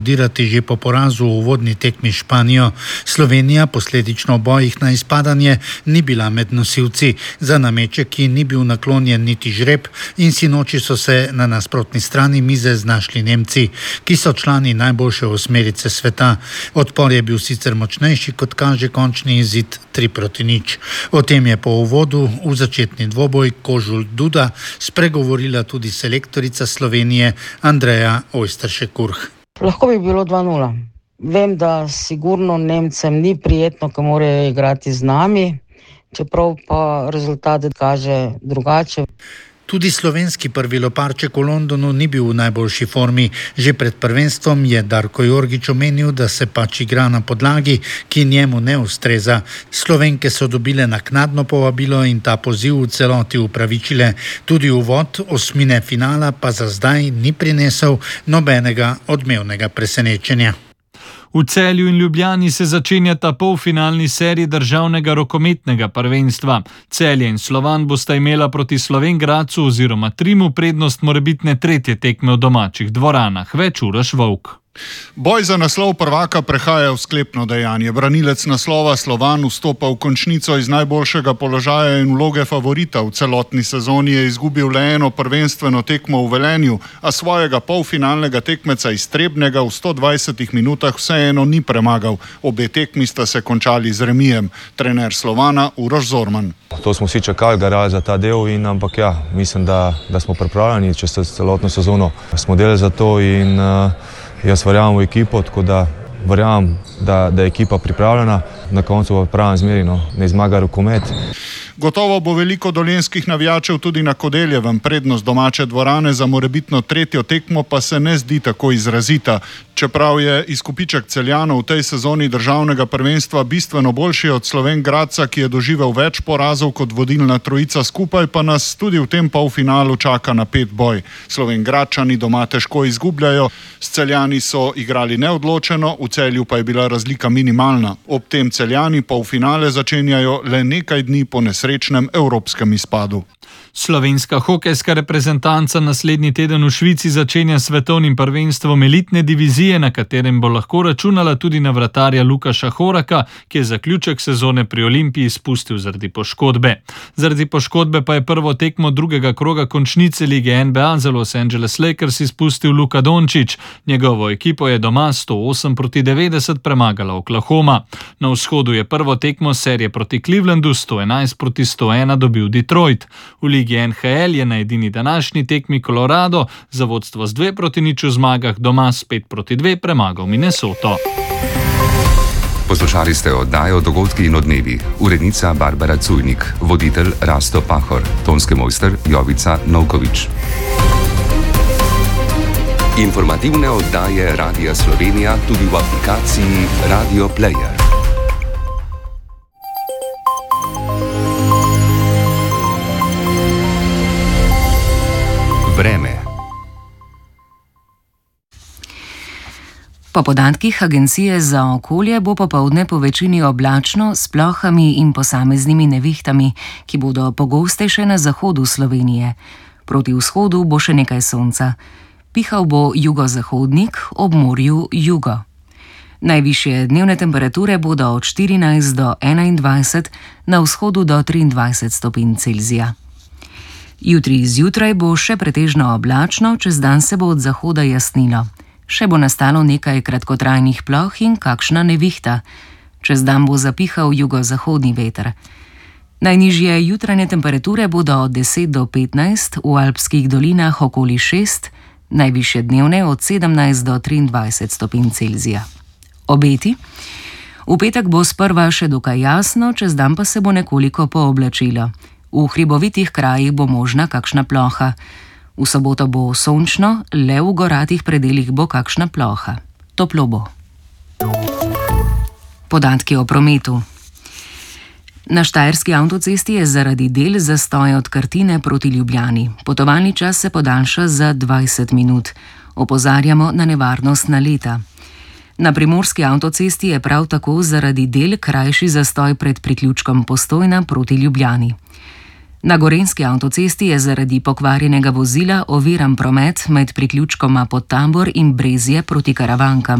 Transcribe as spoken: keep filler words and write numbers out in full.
dirati že po porazu v uvodni tekmi s Španijo. Slovenija posledično bojih na izpadanje ni bila med nosilci. Za nameček, ki ni bil naklonjen niti žreb, in sinoči so se na nasprotni strani mize znašli Nemci, ki so člani najboljše osmerice sveta. Odpor je bil sicer močnejši, kot kaže končni izid tri proti nič. O tem je po uvodu v začetni dvoboj Kožul Duda spregovorila tudi selektorica Slovenije Andreja Ojsteršek-Kurh. Lahko bi bilo dva nula. Vem, da sigurno Nemcem ni prijetno, ko morajo igrati z nami, čeprav pa rezultat kaže drugače. Tudi slovenski prvi loparček v Londonu ni bil v najboljši formi. Že pred prvenstvom je Darko Jorgič omenil, da se pač igra na podlagi, ki njemu ne ustreza. Slovenke so dobile naknadno povabilo in ta poziv v celoti upravičile. Tudi uvod osmine finala pa za zdaj ni prinesel nobenega odmevnega presenečenja. V Celju in Ljubljani se začenjata polfinalni seriji državnega rokometnega prvenstva. Celje in Slovan bosta imela proti Slovenj Gradcu oziroma Trimu prednost morebitne tretje tekme v domačih dvoranah. Več Uroš Volk. Boj za naslov prvaka prehaja v sklepno dejanje. Branilec naslova Slovan vstopa v končnico iz najboljšega položaja in vloge favorita. V celotni sezoni je izgubil le eno prvenstveno tekmo v Velenju, a svojega polfinalnega tekmeca iz Trebnjega v sto dvajsetih minutah vseeno ni premagal. Obe tekmi sta se končali z remijem. Trener Slovana Uroš Zorman. To smo vsi čakali, garali za ta del, in ampak ja, mislim, da, da smo pripravljeni čez celotno sezono. Smo delali za to in uh, jaz verjamem v ekipo, tako da verjamem, da, da je ekipa pripravljena. Na koncu v pravem zmeri, no, ne zmaga rokomet. Gotovo bo veliko dolenjskih navijačev tudi na Kodeljevem. Prednost domače dvorane za morebitno tretjo tekmo pa se ne zdi tako izrazita. Čeprav je izkupiček Celjanov v tej sezoni državnega prvenstva bistveno boljši od Slovenj Gradca, ki je doživel več porazov kot vodilna trojica skupaj, pa nas tudi v tem polfinalu čaka napet boj. Slovenj Gradčani doma težko izgubljajo, s Celjani so igrali neodločeno, v Celju pa je bila razlika minimalna. Ob tem Celjani polfinale začenjajo le nekaj dni po nesrečnem evropskem izpadu. Slovenska hokejska reprezentanca naslednji teden v Švici začenja svetovnim prvenstvom elitne divizije, na katerem bo lahko računala tudi na vratarja Lukaša Horaka, ki je zaključek sezone pri Olimpiji spustil zaradi poškodbe. Zaradi poškodbe pa je prvo tekmo drugega kroga končnice lige N B A za Los Angeles Lakers izpustil Luka Dončić. Njegovo ekipo je doma sto osem proti devetdeset premagala Oklahoma. Na vzhodu je prvo tekmo serije proti Clevelandu sto enajst proti sto ena dobil Detroit. V ligi N H L je na edini današnji tekmi Colorado za vodstvo z dve proti nič v zmagah doma s pet proti dve premagal Minnesoto. Poslušali ste oddajo Dogodki in odmevi. Urednica Barbara Cujnik, voditelj Rasto Pahor, tonski mojster Jovica Novkovič. Informativne oddaje Radia Slovenija tudi v aplikaciji Radio Player. Vreme. Po podatkih Agencije za okolje bo popoldne po večini oblačno s plohami in posameznimi nevihtami, ki bodo pogostejše na zahodu Slovenije. Proti vzhodu bo še nekaj sonca. Pihal bo jugozahodnik, ob morju jugo. Najvišje dnevne temperature bodo od štirinajst do enaindvajset, na vzhodu do triindvajset stopinj Celzija. Jutri zjutraj bo še pretežno oblačno, čez dan se bo od zahoda jasnilo. Še bo nastalo nekaj kratkotrajnih ploh in kakšna nevihta. Čez dan bo zapihal jugozahodni veter. Najnižje jutranje temperature bodo od deset do petnajst, v alpskih dolinah okoli šest, najvišje dnevne od sedemnajst do triindvajset stopinj Celzija. Obeti? V petek bo sprva še dokaj jasno, čez dan pa se bo nekoliko pooblačilo. V hribovitih krajih bo možna kakšna ploha. V soboto bo sončno, le v goratih predelih bo kakšna ploha. Toplo bo. Podatki o prometu. Na Štajerski avtocesti je zaradi del zastoj od Krtine proti Ljubljani. Potovalni čas se podaljša za dvajset minut. Opozarjamo na nevarnost naleta. Na Primorski avtocesti je prav tako zaradi del krajši zastoj pred priključkom Postojna proti Ljubljani. Na gorenjski avtocesti je zaradi pokvarjenega vozila oviran promet med priključkoma Podtabor in Brezje proti Karavankam.